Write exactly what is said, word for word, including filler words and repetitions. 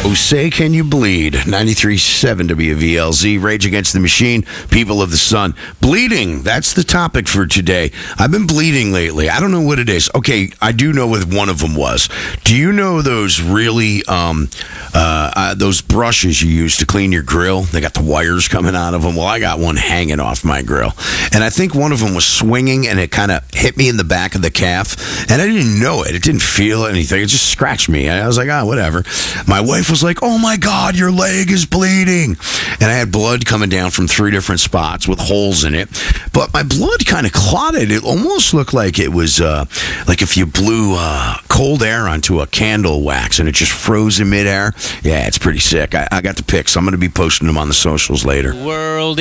Oh, say can you bleed? ninety-three point seven W V L Z, Rage Against the Machine, People of the Sun. Bleeding, that's the topic for today. I've been bleeding lately. I don't know what it is. Okay, I do know what one of them was. Do you know those really, um, uh, uh, those brushes you use to clean your grill? They got the wires coming out of them. Well, I got one hanging off my grill. And I think one of them was swinging, and it kind of hit me in the back of the calf. And I didn't know it. It didn't feel anything. It just scratched me. I was like, oh, whatever. My wife was like, oh my God, your leg is bleeding. And I had blood coming down from three different spots with holes in it. But my blood kind of clotted. It almost looked like it was uh, like if you blew uh, cold air onto a candle wax and it just froze in midair. Yeah, it's pretty sick. I, I got the pics. I'm going to be posting them on the socials later. World